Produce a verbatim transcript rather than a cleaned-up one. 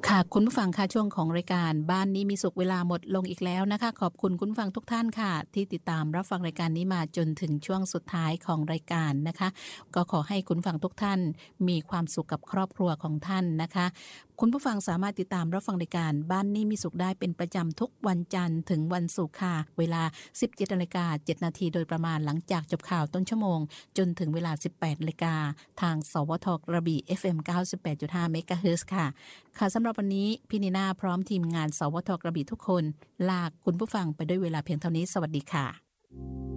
ค่ะคุณผู้ฟังค่ะช่วงของรายการบ้านนี้มีสุขเวลาหมดลงอีกแล้วนะคะขอบคุณคุณผู้ฟังทุกท่านค่ะที่ติดตามรับฟังรายการนี้มาจนถึงช่วงสุดท้ายของรายการนะคะก็ขอให้คุณผู้ฟังทุกท่านมีความสุขกับครอบครัวของท่านนะคะคุณผู้ฟังสามารถติดตามรับฟังรายการบ้านนี้มีสุขได้เป็นประจำทุกวันจันทร์ถึงวันศุกร์ค่ะเวลา สิบเจ็ดนาฬิกาเจ็ดนาทีโดยประมาณหลังจากจบข่าวต้นชั่วโมงจนถึงเวลา สิบแปดนาฬิกาทางสวทกระบี่ เอฟ เอ็ม เก้าสิบแปดจุดห้า เมกะเฮิรตซ์ค่ะค่ะสำหรับวันนี้พี่นีน่าพร้อมทีมงานสวทกระบี่ทุกคนลาคุณผู้ฟังไปด้วยเวลาเพียงเท่านี้สวัสดีค่ะ